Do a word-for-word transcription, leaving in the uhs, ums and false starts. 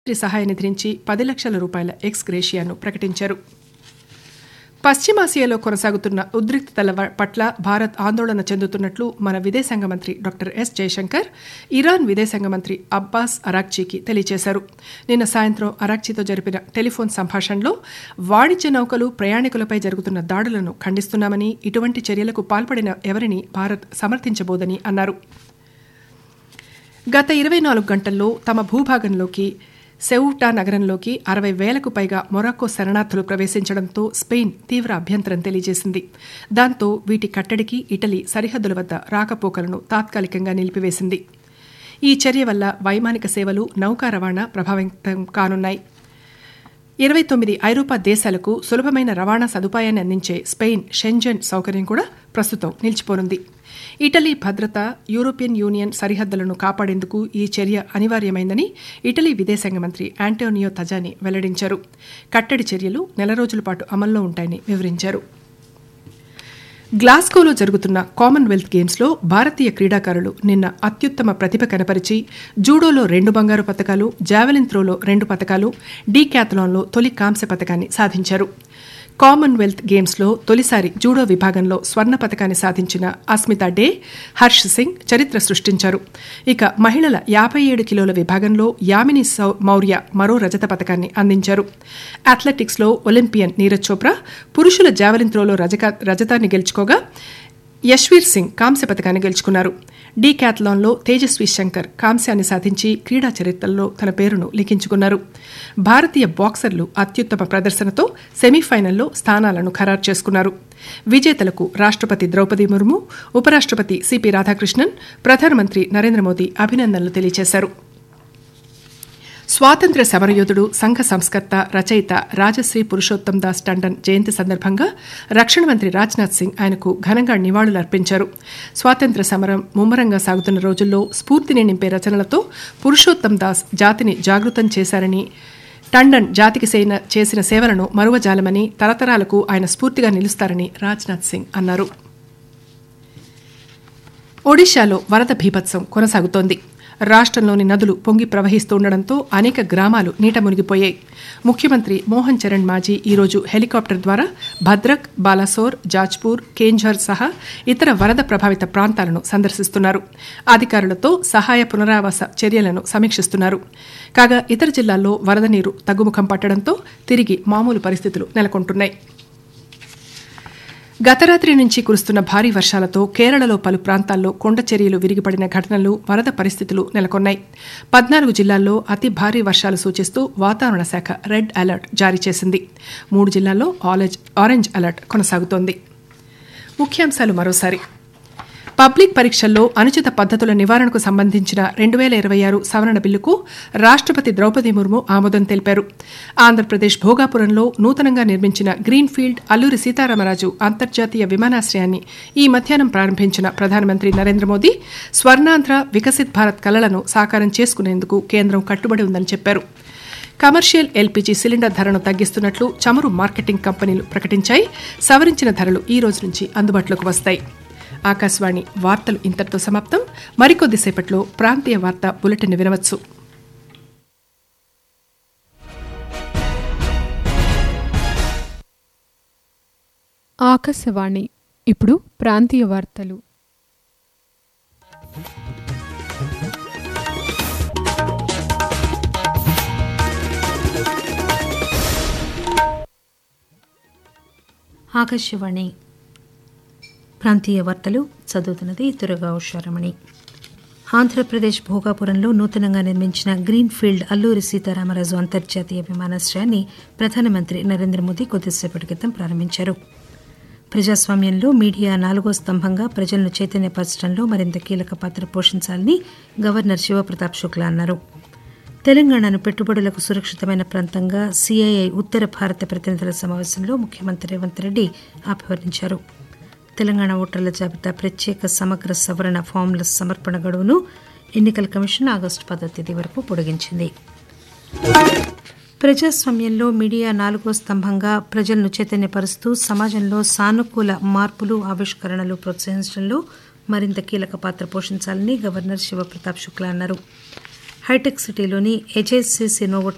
సహాయ నిధి నుంచి పది లక్షల రూపాయల ఎక్స్ గ్రేషియాను ప్రకటించారు. పశ్చిమాసియాలో కొనసాగుతున్న ఉద్రిక్తతల పట్ల భారత్ ఆందోళన చెందుతున్నట్లు మన విదేశాంగ మంత్రి డాక్టర్ ఎస్ జయశంకర్ ఇరాన్ విదేశాంగ మంత్రి అబ్బాస్ అరాక్చీకి తెలియజేశారు. నిన్న సాయంత్రం అరాక్చీతో జరిపిన టెలిఫోన్ సంభాషణలో వాణిజ్య నౌకలు ప్రయాణికులపై జరుగుతున్న దాడులను ఖండిస్తున్నామని, ఇటువంటి చర్యలకు పాల్పడిన ఎవరిని భారత్ సమర్థించబోదని అన్నారు. గత ఇరవై నాలుగు గంటల్లో తమ భూభాగంలోకి సెవుటా నగరంలోకి అరవై వేలకు పైగా మొరాక్కో శరణార్థులు ప్రవేశించడంతో స్పెయిన్ తీవ్ర అభ్యంతరం తెలియజేసింది. దాంతో వీటి కట్టడికి ఇటలీ సరిహద్దుల వద్ద రాకపోకలను తాత్కాలికంగా నిలిపివేసింది. ఈ చర్య వల్ల వైమానిక సేవలు, నౌకా రవాణా ప్రభావితం కానున్నాయి. ఇరవై తొమ్మిది ఐరోపా దేశాలకు సులభమైన రవాణా సదుపాయాన్ని అందించే స్పెయిన్ షెంజెన్ సౌకర్యం కూడా ప్రస్తుతం నిలిచిపోనుంది. ఇటలీ భద్రత, యూరోపియన్ యూనియన్ సరిహద్దులను కాపాడేందుకు ఈ చర్య అనివార్యమైందని ఇటలీ విదేశాంగ మంత్రి ఆంటోనియో తజాని వెల్లడించారు. కట్టడి చర్యలు నెల రోజుల పాటు అమల్లో ఉంటాయని వివరించారు. గ్లాస్గోలో జరుగుతున్న కామన్వెల్త్ గేమ్స్లో భారతీయ క్రీడాకారులు నిన్న అత్యుత్తమ ప్రతిభ కనపరిచి జూడోలో రెండు బంగారు పతకాలు, జావెలిన్ త్రోలో రెండు పతకాలు, డీక్యాథలాన్లో తొలి కాంస్య పతకాన్ని సాధించారు. కామన్వెల్త్ గేమ్స్లో తొలిసారి జూడో విభాగంలో స్వర్ణ పతకాన్ని సాధించిన అస్మితా డే, హర్ష్ సింగ్ చరిత్ర సృష్టించారు. ఇక మహిళల యాభై ఏడు కిలోల విభాగంలో యామిని మౌర్య మరో రజత పతకాన్ని అందించారు. అథ్లెటిక్స్లో ఒలింపియన్ నీరజ్ చోప్రా పురుషుల జావెలిన్ త్రోలో రజతాన్ని గెలుచుకోగా యశ్వీర్ సింగ్ కాంస్య పతకాన్ని గెలుచుకున్నారు. డీక్యాథలాన్లో తేజస్వి శంకర్ కాంస్యాన్ని సాధించి క్రీడా చరిత్రలో తన పేరును లిఖించుకున్నారు. భారతీయ బాక్సర్లు అత్యుత్తమ ప్రదర్శనతో సెమీఫైనల్లో స్థానాలను ఖరారు చేసుకున్నారు. విజేతలకు రాష్ట్రపతి ద్రౌపది ముర్ము, ఉపరాష్ట్రపతి సిపి రాధాకృష్ణన్, ప్రధానమంత్రి నరేంద్ర మోదీ అభినందనలు తెలియజేశారు. స్వాతంత్ర్య సమరయోధుడు, సంఘ సంస్కర్త, రచయిత రాజశ్రీ పురుషోత్తం దాస్ టండన్ జయంతి సందర్భంగా రక్షణ మంత్రి రాజ్నాథ్ సింగ్ ఆయనకు ఘనంగా నివాళులర్పించారు. స్వాతంత్ర్య సమరం ముమ్మరంగా సాగుతున్న రోజుల్లో స్ఫూర్తిని నింపే రచనలతో పురుషోత్తం దాస్ జాతిని జాగృతం చేశారని, టండన్ జాతికి చేసిన సేవలను మరువజాలమని, తరతరాలకు ఆయన స్ఫూర్తిగా నిలుస్తారని రాజ్నాథ్ సింగ్ అన్నారు. ఒడిశాలో వరద బీభత్సం కొనసాగుతోంది. రాష్ట్రంలోని నదులు పొంగి ప్రవహిస్తుండటంతో అనేక గ్రామాలు నీట మునిగిపోయాయి. ముఖ్యమంత్రి మోహన్ చరణ్ మాజీ ఈరోజు హెలికాప్టర్ ద్వారా భద్రక్, బాలాసోర్, జాజ్పూర్, కేంఝర్ సహా ఇతర వరద ప్రభావిత ప్రాంతాలను సందర్శిస్తున్నారు. అధికారులతో సహాయ పునరావాస చర్యలను సమీక్షిస్తున్నారు. కాగా ఇతర జిల్లాల్లో వరద నీరు తగ్గుముఖం పట్టడంతో తిరిగి మామూలు పరిస్థితులు నెలకొంటున్నాయి. గత రాత్రి నుంచి కురుస్తున్న భారీ వర్షాలతో కేరళలో పలు ప్రాంతాల్లో కొండ చర్యలు విరిగిపడిన ఘటనలు, వరద పరిస్థితులు నెలకొన్నాయి. పద్నాలుగు జిల్లాల్లో అతి భారీ వర్షాలు సూచిస్తూ వాతావరణ శాఖ రెడ్ అలర్ట్ జారీ చేసింది. మూడు జిల్లాల్లో ఆరెంజ్ అలర్ట్ కొనసాగుతోంది. ముఖ్యాంశాలు మరోసారి. పబ్లిక్ పరీక్షల్లో అనుచిత పద్దతుల నివారణకు సంబంధించిన రెండు వేల ఇరవై ఆరు సవరణ బిల్లుకు రాష్ట్రపతి ద్రౌపది ముర్ము ఆమోదం తెలిపారు. ఆంధ్రప్రదేశ్ భోగాపురంలో నూతనంగా నిర్మించిన గ్రీన్ఫీల్డ్ అల్లూరి సీతారామరాజు అంతర్జాతీయ విమానాశ్రయాన్ని ఈ మధ్యాహ్నం ప్రారంభించిన ప్రధానమంత్రి నరేంద్ర మోదీ స్వర్ణాంధ్ర, వికసిత్ భారత్ కలలను సాకారం చేసుకునేందుకు కేంద్రం కట్టుబడి ఉందని చెప్పారు. కమర్షియల్ ఎల్పీజీ సిలిండర్ ధరను తగ్గిస్తున్నట్లు చమురు మార్కెటింగ్ కంపెనీలు ప్రకటించాయి. సవరించిన ధరలు ఈ రోజు నుంచి అందుబాటులోకి వస్తాయి. ఆకాశవాణి వార్తలు ఇంతటితో సమాప్తం. మరికొద్దిసేపట్లో ప్రాంతీయ వార్తా బులెటిన్ వినవచ్చు. ఆకాశవాణి ఇప్పుడు ప్రాంతీయ వార్తలు. ఆకాశవాణి ప్రాంతీయ వార్తలు చదువుతున్నది దుర్గా ఉషారమణి. ఆంధ్రప్రదేశ్ భోగాపురంలో నూతనంగా నిర్మించిన గ్రీన్ఫీల్డ్ అల్లూరి సీతారామరాజు అంతర్జాతీయ విమానాశ్రయాన్ని ప్రధానమంత్రి నరేంద్ర మోదీ కొద్దిసేపటి క్రితం ప్రారంభించారు. ప్రజాస్వామ్యంలో మీడియా నాలుగో స్తంభంగా ప్రజలను చైతన్యపరచడంలో మరింత కీలక పాత్ర పోషించాలని గవర్నర్ శివప్రతాప్ శుక్లా అన్నారు. తెలంగాణను పెట్టుబడులకు సురక్షితమైన ప్రాంతంగా సీఐఐ ఉత్తర భారత ప్రతినిధుల సమావేశంలో ముఖ్యమంత్రి రేవంత్ రెడ్డి అభివర్ణించారు. తెలంగాణ ఓటర్ల జాబితా ప్రత్యేక సమగ్ర సవరణ ఫామ్ల సమర్పణ గడువును ఎన్నికల కమిషన్ ఆగస్టు పదో తేదీ వరకు పొడిగించింది. ప్రజాస్వామ్యంలో మీడియా నాలుగో స్తంభంగా ప్రజలను చైతన్యపరుస్తూ సమాజంలో సానుకూల మార్పులు, ఆవిష్కరణలు ప్రోత్సహించడంలో మరింత కీలక పాత్ర పోషించాలని గవర్నర్ శివప్రతాప్ శుక్లా అన్నారు. హైటెక్ సిటీలోని హెచ్ఎస్సీసీ నోవోటెక్